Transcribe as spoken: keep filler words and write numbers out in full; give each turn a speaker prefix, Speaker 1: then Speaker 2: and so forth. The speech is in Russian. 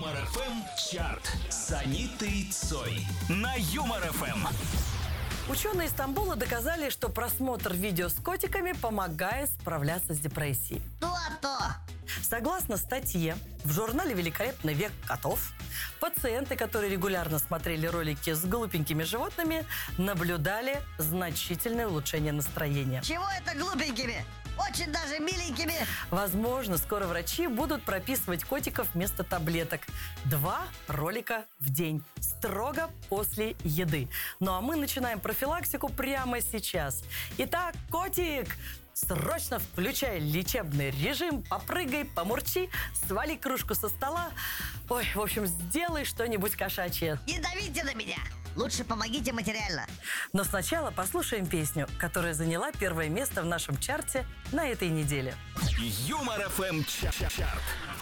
Speaker 1: Юмор эф эм чарт с Анитой Цой на Юмор эф эм.
Speaker 2: Ученые Стамбула доказали, что просмотр видео с котиками помогает справляться с депрессией.
Speaker 3: То-то!
Speaker 2: Согласно статье в журнале «Великолепный век котов», пациенты, которые регулярно смотрели ролики с глупенькими животными, наблюдали значительное улучшение настроения.
Speaker 3: Чего это глупенькими? Очень даже миленькими.
Speaker 2: Возможно, скоро врачи будут прописывать котиков вместо таблеток. Два ролика в день, строго после еды. Ну а мы начинаем профилактику прямо сейчас. Итак, котик, срочно включай лечебный режим, попрыгай, помурчи, свали кружку со стола. Ой, в общем, сделай что-нибудь кошачье.
Speaker 3: Не давите на меня. Лучше помогите материально.
Speaker 2: Но сначала послушаем песню, которая заняла первое место в нашем чарте на этой неделе.
Speaker 1: Юмор эф эм чарт.